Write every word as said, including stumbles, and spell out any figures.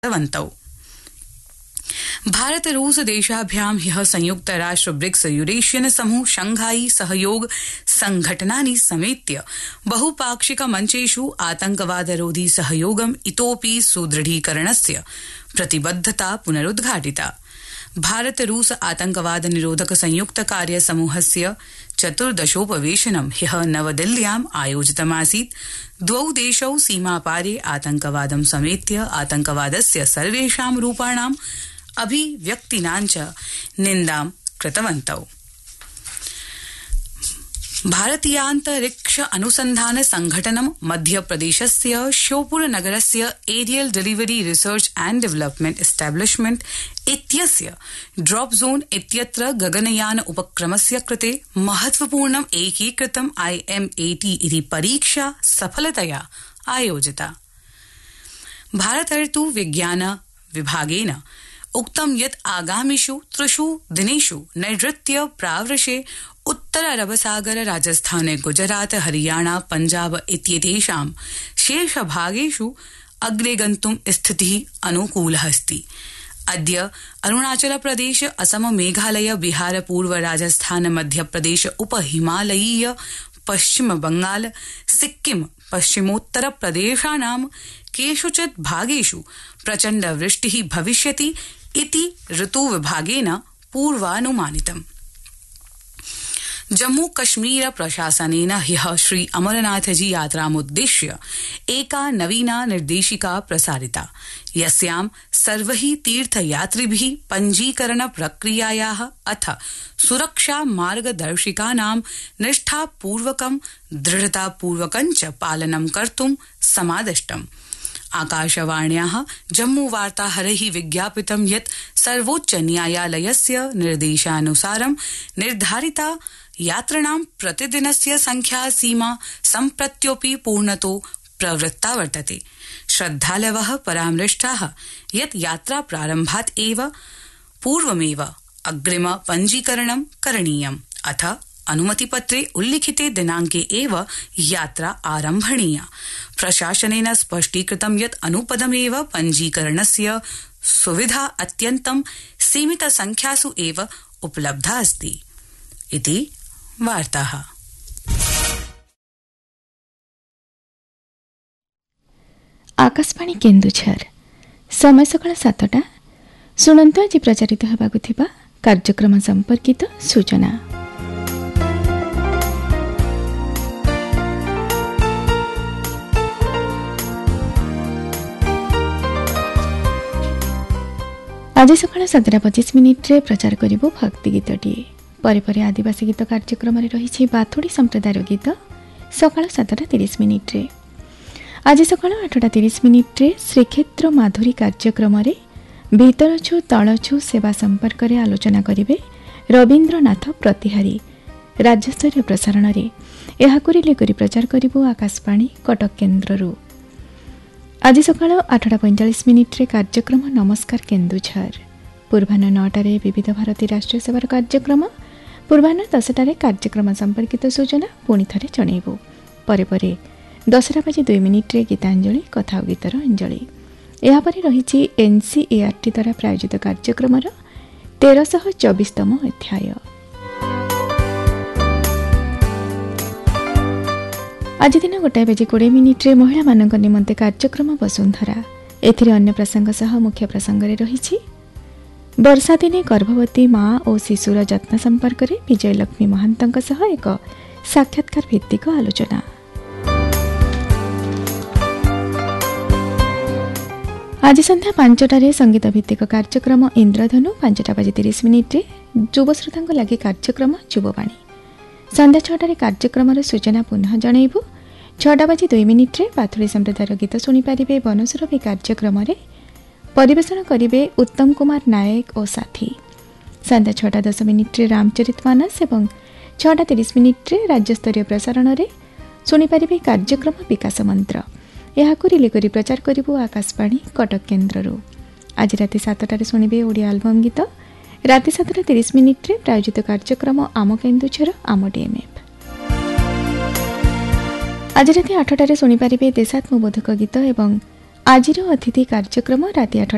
वन्तौ भारत रूस देशाभ्यां ह्यः संयुक्त राष्ट्र ब्रिक्स यूरेशियन समूह शंघाई सहयोग संघटनानि समेत्य बहुपाक्षिक मंचेषु आतंकवादरोधी सहयोगम् इतोपि सुदृढीकरणस्य प्रतिबद्धता पुनरुद्घाटिता। भारत रूस आतंकवाद निरोधक संयुक्त कार्य समूहस्य चतुर्दशोपवेशनं ह्यः नवदिल्ल्याम् आयोजितमासीत्। द्वौ देशौ सीमापारे आतंकवादं समेत्य आतंकवादस्य सर्वेषां रूपाणाम् अभिव्यक्तीनां च निन्दां कृतवन्तौ। भारतीयान्तरिक्ष अनुसंधान संघटनं मध्यप्रदेशस्य श्योपुर नगरस्य aerial delivery research and development establishment इत्यस्य ड्रॉप जोन इत्यत्र गगनयान उपक्रमस्य कृते महत्वपूर्णम् एकीकृतम् आई एम ए टी इति परीक्षा सफलतया आयोजिता। भारतर्तु विज्ञान विभागेन उक्तं यत् आगामिषु त्रिषु दिनेषु नैऋत्य प्रावृषे उत्तर अरबसागर राजस्थान गुजरात हरियाणा पंजाब इत्येतेषां शेषभागेषु अग्रे गन्तुं स्थितिः अनुकूलः अस्ति। अद्य अरुणाचल प्रदेश असम मेघालय बिहार पूर्व राजस्थान मध्यप्रदेश उपहिमालयीय पश्चिम बंगाल सिक्किम पश्चिमोत्तर प्रदेशानां केषुचित् भागेषु प्रचण्ड वृष्टिः भविष्यति इति ऋतु विभागेन पूर्वानुमानितम्। जम्मू कश्मीर प्रशासनेन ह्यः श्री अमरनाथजी यात्रामुद्दिश्य एका नवीना निर्देशिका प्रसारिता, यस्यां सर्वैः तीर्थयात्रिभिः पञ्जीकरण प्रक्रियायाः अथ सुरक्षा मार्गदर्शिकानां निष्ठापूर्वकं दृढतापूर्वकं च पालनं कर्तुं समादिष्टम्। आकाशवाण्याः जम्मू वार्ताहरैः विज्ञापितं यत् सर्वोच्च न्यायालयस्य निर्देशानुसारं निर्धारिता यात्रिणां प्रतिदिनस्य संख्या सीमा सम्प्रत्योपि पूर्णतो प्रवृत्ता वर्तते। श्रद्धालवः परामृष्टाः यत् यात्रा प्रारम्भात् एव पूर्वमेव अग्रिम पञ्जीकरणं करणीयम् अथ अनुमतिपत्रे उल्लिखिते दिनांके एव यात्रा आरम्भणीया। प्रशासनेन स्पष्टीकृतं यत् अनुपदमेव पञ्जीकरणस्य सुविधा अत्यन्तं सीमित संख्यासु एव उपलब्धा अस्ति इति वार्ताः। आकाशवाणी केन्दुझर समय सकाळ सातटा शुणन्तु आज प्रचारित हेबाकु थिबा कार्यक्रम संपर्कित सूचना। आज सकाळ सातटा पचिश मिनिट्रे प्रचार करिबो भक्ति गीतटीए। परे परे आदिवासी गीत कार्यक्रम रही बाथोड़ी संप्रदायर गीत सकाळ सातटा तीस मिनिट्रे। आज सकाळ आठटा तीस मिनिट्रे श्रीक्षेत्र माधुरी कार्यक्रम भीतरछु तलछु सेवा संपर्क में आलोचना करिवे रवीन्द्रनाथ प्रतिहारी। राज्यस्तरीय प्रसारण में यह रिले करी प्रचार करिबो आकाशवाणी कटक केन्द्ररू। आज सकाळ आठटा पैंचाश मिनिट्रे कार्यक्रम नमस्कार केन्दुझर। पूर्वाह्न नौटारे विविध भारती राष्ट्रीय सेवार कार्यक्रम पूर्वाह्न दसटारे कार्यक्रम संपर्कित सूचना पुणी थरे जणैबो। परे परे दसटा बाजी दुई मिनिट्रे गीतांजलि कथा और गीतर अंजलि। यापर रही एनसीईआरटी द्वारा प्रायोजित कार्यक्रम तेरशह चौबीसतम अध्याय। आज दिन गोटाए बजे कोड़े मिनिट्रे महिला मानक निमंते कार्यक्रम वसुंधरा। एथिरे अन्य प्रसंग सह मुख्य प्रसंग रही वर्षा दिने गर्भवती माँ और शिशुर जत्न संपर्क में विजयलक्ष्मी महांतंक सह एक साक्षात्कार भित्तिक आलोचना। आज संध्या पांचटारे संगीत भित्तिक कार्यक्रम इंद्रधनु। पांचटा बाजी तीस मिनिट्रे युवश्रोता लगी कार्यक्रम युववाणी। संध्या छटारे कार्यक्रम सूचना पुनः जणैबु। छटा बाजी दुई मिनिट्रे पाथुड़ी संप्रदायर गीत शुणिपारे। बनसुरभि कार्यक्रम परिवेषण करिवे उत्तम कुमार नायक और साथी। संध्या छटा दस मिनिट्रे रामचरितमानस एवं छटा तीस मिनिट्रे राज्यस्तरीय प्रसारण में शुणिपारे कार्यक्रम विकास मंत्र। यह रिले करी प्रचार करिबो आकाशवाणी कटक केन्द्ररू। आज राति सातटारे शुणिबे ओडिया आल्बम गीत। राति सातटा तीस मिनिट्रे प्रायोजित कार्यक्रम आम केन्दुझर आम डीएमएफ। आज राति आठटारे शुणिपारे देशात्मबोधक गीत एवं आजिर अतिथि कार्यक्रम राति आठटा